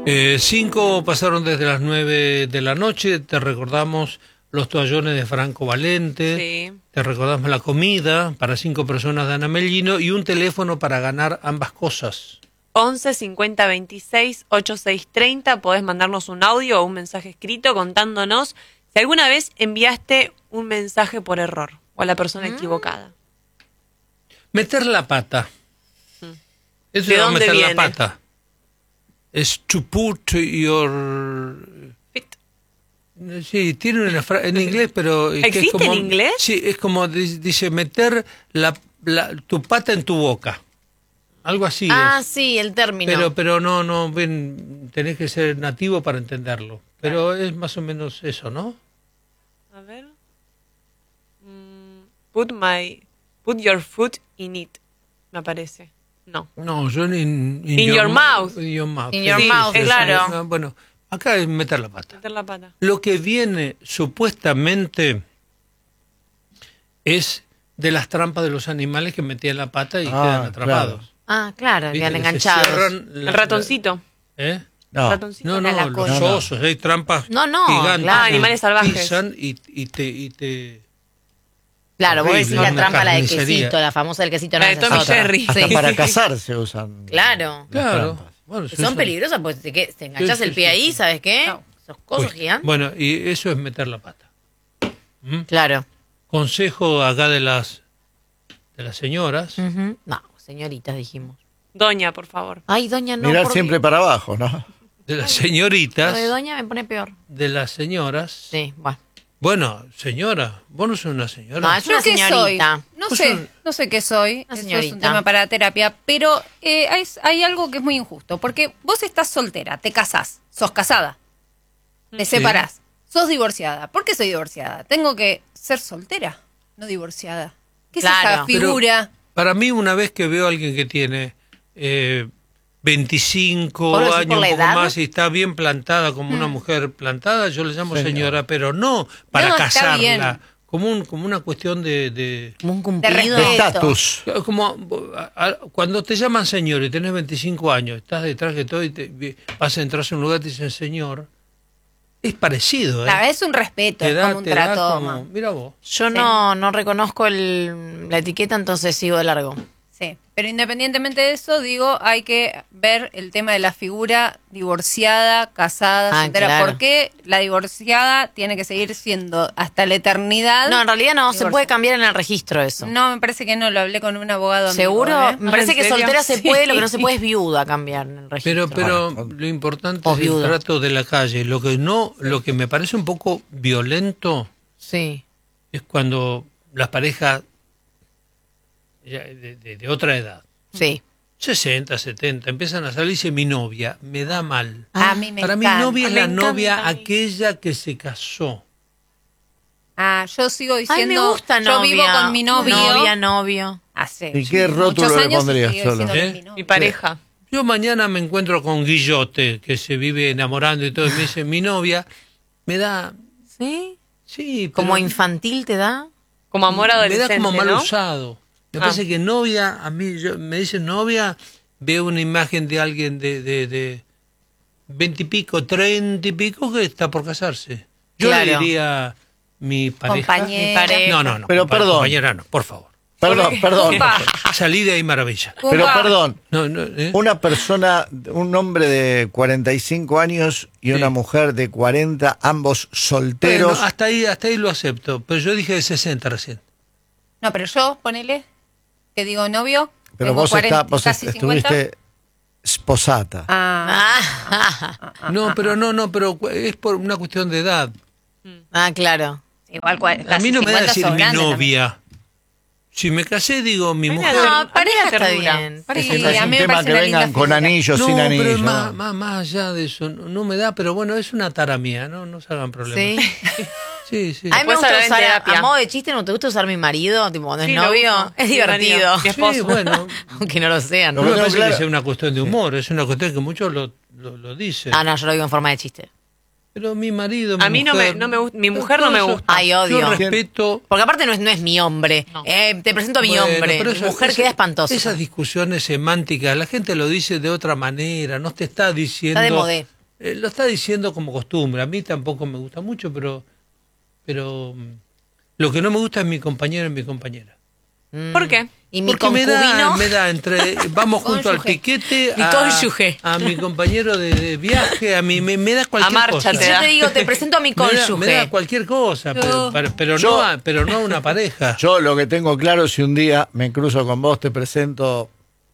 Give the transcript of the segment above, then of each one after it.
5 pasaron desde las 9 de la noche. Te recordamos los toallones de Franco Valente. Sí. Te recordamos la comida para 5 personas de Ana Mellino y un teléfono para ganar ambas cosas. 11 50 26 86 30. Podés mandarnos un audio o un mensaje escrito contándonos si alguna vez enviaste un mensaje por error o a la persona equivocada. Meter la pata. Eso ¿De es dónde meter viene? la pata. Es to put your... Fit. Sí, tiene una frase en inglés, pero... que ¿Existe es como, en inglés? Sí, es como dice meter tu pata en tu boca. Algo así es. Sí, el término. Pero no, ven, tenés que ser nativo para entenderlo. Pero es más o menos eso, ¿no? A ver. Put your foot in it. Me aparece. No. No, yo In your mouth. In your mouth. In your Sí, mouth, sí, claro. sí. Bueno, acá es meter la pata. Meter la pata. Lo que viene supuestamente es de las trampas de los animales que metían la pata y quedan atrapados. Claro, ¿Viste? quedan Que se enganchados. cierran El ratoncito. ¿Eh? No. Ratoncito. No, Era la los cosa. osos, hay trampas No, gigantes. claro. Animales salvajes. Pisan y te... Claro, vos Horrible, decís la una trampa, la de carnicería. quesito, la famosa del quesito. La no de esa es Tom y otra. Jerry. Hasta Sí. para cazar se usan. Claro. las Claro. trampas. Bueno, Son peligrosas porque te enganchás Sí, el sí, pie sí, ahí, sí. ¿sabes qué? No. Esos cosos Uy, gigantes. bueno, y eso es meter la pata. Claro. Consejo acá de las señoras. Ujú. No, señoritas dijimos. Doña, por favor. Ay, doña, no. Mirar por siempre Dios. para abajo, ¿no? De las Lo señoritas. de doña me pone peor. De las señoras. Sí, bueno. Bueno, señora, vos no sos una señora. No, es una ¿Yo qué señorita. soy? No Vos sé, sos- no sé qué soy. Una Eso es señorita. un tema para terapia. Pero hay algo que es muy injusto. Porque vos estás soltera, te casás, sos casada, te separás, sos divorciada. ¿Por qué soy divorciada? Tengo que ser soltera, no divorciada. ¿Qué es Claro. esa figura? Para mí, una vez que veo a alguien que tiene 25 ¿Vos lo decís años, por un la poco edad? más, y está bien plantada como una mujer plantada, yo le llamo señora, pero no para No, está casarla. bien. Como una cuestión de Como un cumplido. respeto. Estatus. como cuando te llaman señor y tenés 25 años, estás detrás de todo y vas a entrar a un lugar y te dicen señor, es parecido, ¿eh? La verdad es un respeto, es como un trato. como, mira vos. Yo Sí. no reconozco la etiqueta, entonces sigo de largo. Sí, pero independientemente de eso, digo, hay que ver el tema de la figura divorciada, casada, soltera. Claro. ¿Por qué la divorciada tiene que seguir siendo hasta la eternidad? No, en realidad no, se Divorcio. puede cambiar en el registro eso. No, me parece que no, lo hablé con un abogado amigo, ¿Seguro? ¿eh? Me parece ¿En que serio? soltera se Sí. puede, lo que no se puede es viuda cambiar en el registro. Pero Bueno, lo importante o es el viuda. trato de la calle. Lo que me parece un poco violento Sí. es cuando las parejas ya de otra edad, Sí. 60, 70, empiezan a salir y dice mi novia, me da mal. A mí me Para mí encanta. novia es Me la encanta novia a mí. aquella que se casó. Yo sigo diciendo, Ay, me gusta novia. yo vivo con mi novio. Novio. Hace ¿Y qué muchos rótulo le años y pondrías sigo solo? diciendo que ¿Eh? es mi novio. Mi pareja. Yo mañana me encuentro con Guillote, que se vive enamorando y todo, y me dice, mi novia, me da... ¿Sí? Sí, ¿Como pero infantil te da? Como amor me adolescente, da como mal ¿no? usado. Me Ah. parece que novia, a mí me dicen novia, veo una imagen de alguien de 20 y pico, 30 y pico que está por casarse. Yo Claro. le diría mi pareja. Compañera. Mi pareja. No, Pero perdón. compañera no, por favor. Perdón. Upa. Salí de ahí maravilla. Pero Upa. perdón. No, ¿eh? Una persona, un hombre de 45 años y Sí. una mujer de 40, ambos solteros. Bueno, hasta ahí lo acepto, pero yo dije de 60 recién. No, pero yo, ponele, que digo novio. pero tengo vos, 40, vos casi 50. estuviste sposata. No, pero es por una cuestión de edad. Claro. Igual A mí no me da 50 decir son mi grandes novia. Si me casé, digo mi Bueno, mujer. No, pareja está ternura. bien. también. Sí, Sí, no es a un mí me tema parece que una linda vengan con figura. anillos, No, sin pero anillos. es más allá de eso. No me da, pero bueno, es una tara mía, no se hagan problemas. Sí. Sí, sí. A mí me Después gusta hablar en usar, terapia. a modo de chiste, ¿no te gusta usar mi marido? Tipo, cuando Sí, es lo novio, uso. es Mi divertido. marido, mi esposo. Sí, bueno. Aunque no lo sean. No Lo me que parece tengo que claro- sea una cuestión de humor, es una cuestión que muchos lo dicen. Ah, no, yo lo digo en forma de chiste. Pero mi marido, mi A mí mujer, no me gusta, mi mujer no me gusta. Ay, odio. Yo respeto. Porque aparte no es mi hombre. No. Te presento a mi Bueno, hombre. pero Mi eso- mujer eso- queda espantosa. Esas discusiones semánticas, la gente lo dice de otra manera, no te está diciendo... Está de modé. Lo está diciendo como costumbre. A mí tampoco me gusta mucho, pero lo que no me gusta es mi compañero y mi compañera. ¿Por qué? Y mi Porque me concubino. da entre... Vamos junto al Cónyuge. piquete, Mi cónyuge. a mi compañero de viaje, a mí me da cualquier marcha cosa. te Yo da. te digo, te presento a mi Me da cónyuge. cualquier cosa, pero Yo- no a una pareja. Yo lo que tengo claro, si un día me cruzo con vos, te presento.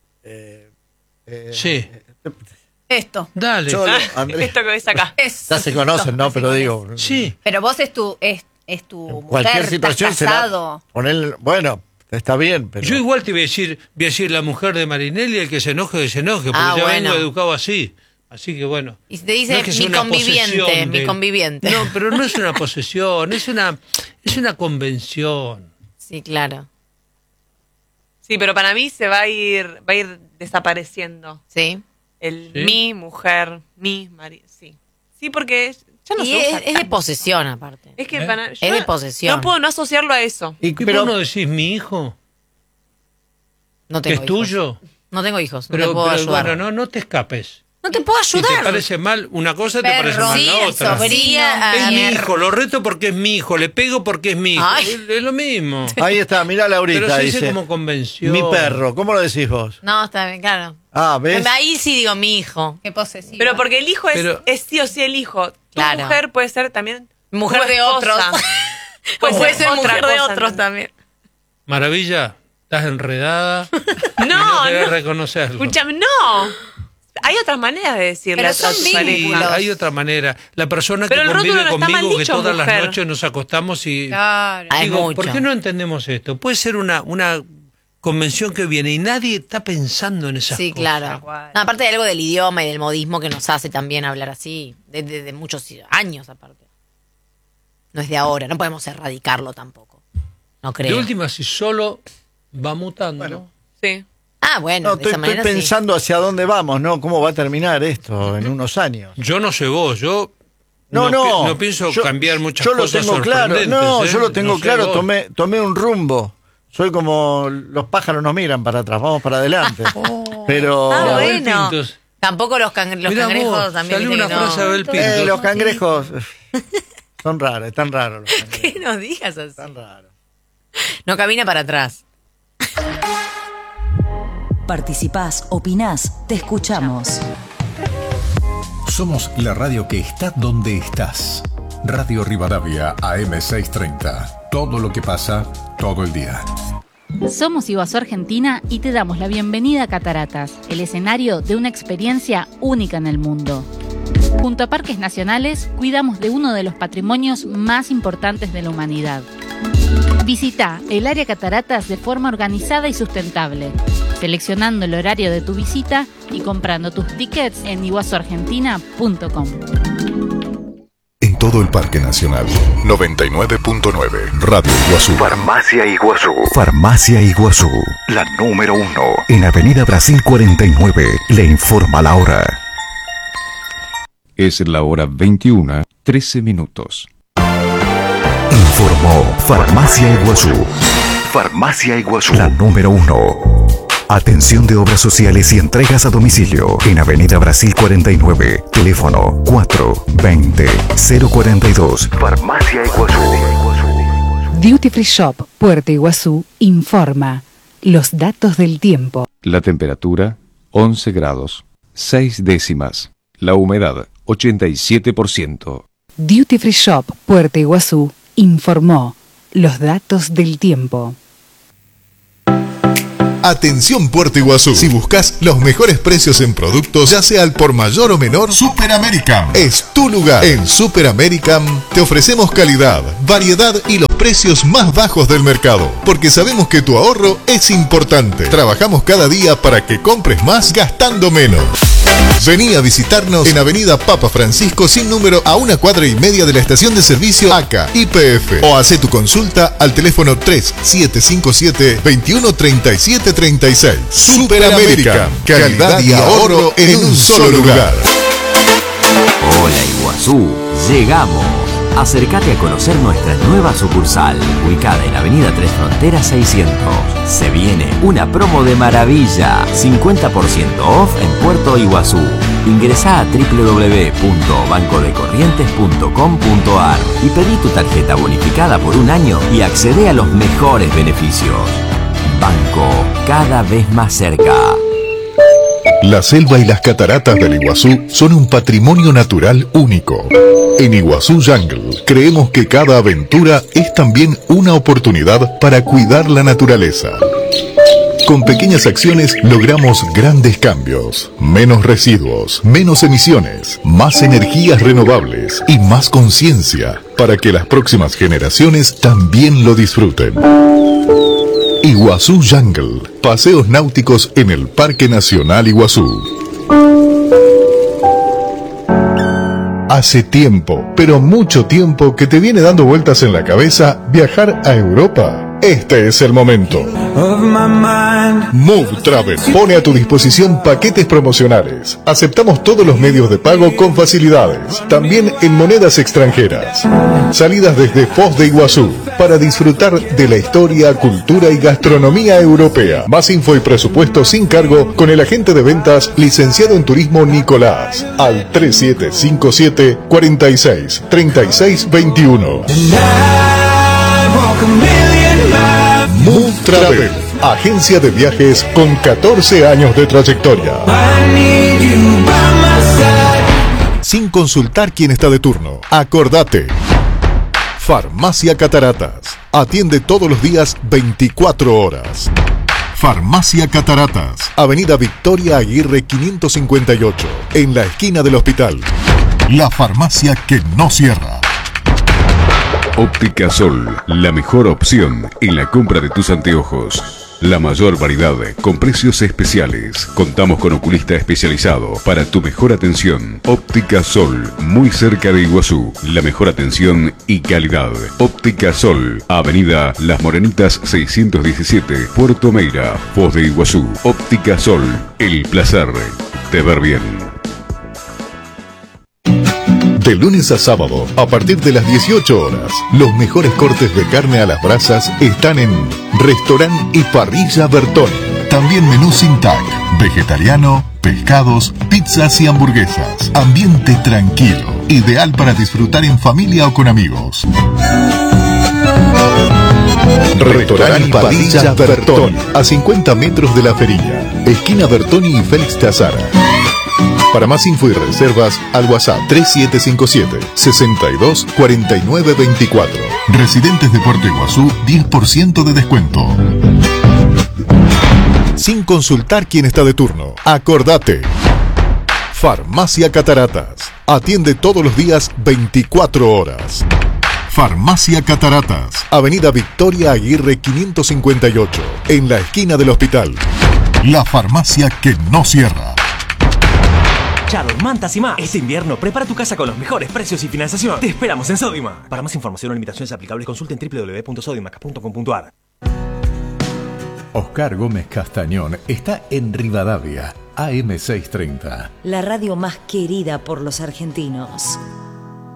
Sí, Esto. dale. Yo, Andrés, Esto que ves acá. ya se conocen, ¿no? Pero digo, Sí. Pero vos es tu cualquier mujer, situación estás casado. bueno, está bien, pero Yo igual te voy a decir la mujer de Marinelli, el que se enoje, porque Ah, ya bueno. vengo educado así. Así que bueno. Y te dice no es que sea mi una conviviente, posesión mi conviviente. No, pero no es una posesión, es una convención. Sí, claro. Sí, pero para mí se va a ir desapareciendo. Sí. El ¿Sí? mi mujer, mi marido. Sí. Sí, porque ya no Y se usa es de tanto. posesión, aparte. Es que ¿Eh? para, Es de posesión. No puedo no asociarlo a eso. y, ¿Y por pero qué no decís mi hijo? No ¿Que tengo es hijos. tuyo? No tengo hijos, no Pero, te puedo ayudar. bueno, no te escapes. No te puedo Si ayudar. te parece mal una cosa, te Perro. parece mal Sí, la otra. sobrina, Es a mi mi hijo, lo reto porque es mi hijo, le pego porque es mi hijo. Ay. Es lo mismo. ahí está, mirá Pero Laurita, se dice dice, como convención. mi perro, ¿cómo lo decís vos? No, está bien, claro. Ah, ¿ves? Ahí sí digo mi hijo. Qué posesiva. Pero porque el hijo Pero- es sí o sí el hijo. Tu Claro. mujer puede ser también Mujer tu de esposa. otros. Puede Puede ser ser otra mujer de cosa, otros ¿no? también. Maravilla, estás enredada. y No, querés no. reconocerlo. Escúchame, no. Hay otras maneras de decirle Pero a son tu Sí, pareja. hay otra manera. La persona Pero que el rótulo convive no está mal conmigo, que dicho, todas las mujer. noches nos acostamos y... Claro. Ah, es Digo, mucho. ¿por qué no entendemos esto? Puede ser una convención que viene y nadie está pensando en esas Sí, cosas. claro. Igual. No, aparte de algo del idioma y del modismo que nos hace también hablar así, de muchos años aparte. No es de ahora, no podemos erradicarlo tampoco. No De creo. última, si solo va mutando. Bueno. Sí. Ah, bueno, No, de esa estoy manera pensando hacia dónde vamos, ¿no? ¿Cómo va a terminar esto en unos años? Yo no sé vos, yo No, no pienso yo- cambiar muchas yo lo cosas tengo claro. sorprendentes, No, ¿eh? yo lo tengo No sé claro. vos. Tomé un rumbo. Soy como los pájaros no miran para atrás, vamos para adelante. Pero Ah, Mira, Abel bueno. Pintos. Tampoco los Mirá cangrejos vos, también. salió viste una que no. frase de Abel Pintos. los cangrejos son raros, están raros los cangrejos. ¿Qué nos digas así? Están raros. No camina para atrás. Participás, opinás, te escuchamos. Somos la radio que está donde estás. Radio Rivadavia AM630. Todo lo que pasa, todo el día. Somos Iguazú Argentina y te damos la bienvenida a Cataratas, el escenario de una experiencia única en el mundo. Junto a Parques Nacionales, cuidamos de uno de los patrimonios más importantes de la humanidad. Visita el área Cataratas de forma organizada y sustentable, seleccionando el horario de tu visita y comprando tus tickets en iguazuargentina.com. En todo el Parque Nacional. 99.9. Radio Iguazú. Farmacia Iguazú. Farmacia Iguazú. La número 1. En Avenida Brasil 49. Le informa la hora. Es la hora 21:13 minutos. Informó Farmacia Iguazú. Farmacia Iguazú. La número 1. Atención de obras sociales y entregas a domicilio. En Avenida Brasil 49. Teléfono 420-042. Farmacia Iguazú. Duty Free Shop Puerto Iguazú informa los datos del tiempo. La temperatura 11 grados, 6 décimas. La humedad 87%. Duty Free Shop Puerto Iguazú informó los datos del tiempo. Atención Puerto Iguazú. Si buscas los mejores precios en productos, ya sea al por mayor o menor, Super American es tu lugar. En Super American te ofrecemos calidad, variedad y los precios más bajos del mercado, porque sabemos que tu ahorro es importante. Trabajamos cada día para que compres más gastando menos. Vení a visitarnos en Avenida Papa Francisco sin número a 1,5 cuadras de la estación de servicio ACA YPF o hace tu consulta al teléfono 3755-213736. Super American, calidad y ahorro en un solo lugar. Hola Iguazú. Iguazú, llegamos. Acércate a conocer nuestra nueva sucursal, ubicada en Avenida Tres Fronteras 600. Se viene una promo de maravilla, 50% off en Puerto Iguazú. Ingresá a www.bancodecorrientes.com.ar y pedí tu tarjeta bonificada por un año y accede a los mejores beneficios. Banco, cada vez más cerca. La selva y las cataratas del Iguazú son un patrimonio natural único. En Iguazú Jungle creemos que cada aventura es también una oportunidad para cuidar la naturaleza. Con pequeñas acciones logramos grandes cambios, menos residuos, menos emisiones, más energías renovables y más conciencia para que las próximas generaciones también lo disfruten. Iguazú Jungle, paseos náuticos en el Parque Nacional Iguazú. Hace tiempo, pero mucho tiempo, que te viene dando vueltas en la cabeza viajar a Europa. Este es el momento. Move Travel pone a tu disposición paquetes promocionales. Aceptamos todos los medios de pago con facilidades, también en monedas extranjeras. Salidas desde Foz de Iguazú para disfrutar de la historia, cultura y gastronomía europea. Más info y presupuesto sin cargo con el agente de ventas licenciado en turismo Nicolás al 3757 46 36 21. Move Travel, agencia de viajes con 14 años de trayectoria. Sin consultar quién está de turno, acordate. Farmacia Cataratas, atiende todos los días 24 horas. Farmacia Cataratas, Avenida Victoria Aguirre 558, en la esquina del hospital. La farmacia que no cierra. Óptica Sol, la mejor opción en la compra de tus anteojos. La mayor variedad con precios especiales. Contamos con oculista especializado para tu mejor atención. Óptica Sol, muy cerca de Iguazú. La mejor atención y calidad. Óptica Sol, Avenida Las Morenitas 617, Puerto Meira, Foz de Iguazú. Óptica Sol, el placer de ver bien. De lunes a sábado, a partir de las 18 horas, los mejores cortes de carne a las brasas están en Restaurant y Parrilla Bertoni. También menú sin tag, vegetariano, pescados, pizzas y hamburguesas. Ambiente tranquilo, ideal para disfrutar en familia o con amigos. Restaurant y Parrilla Bertoni, a 50 metros de la Ferilla, esquina Bertoni y Félix de Azara. Para más info y reservas, al WhatsApp 3757 62 49 24. Residentes de Puerto Iguazú, 10% de descuento. Sin consultar quién está de turno, acordate. Farmacia Cataratas, atiende todos los días 24 horas. Farmacia Cataratas, Avenida Victoria Aguirre 558, en la esquina del hospital. La farmacia que no cierra. Charros, mantas y más. Este invierno prepara tu casa con los mejores precios y financiación. Te esperamos en Sodimac. Para más información o limitaciones aplicables, consulten www.sodimac.com.ar. Oscar Gómez Castañón está en Rivadavia, AM630. La radio más querida por los argentinos.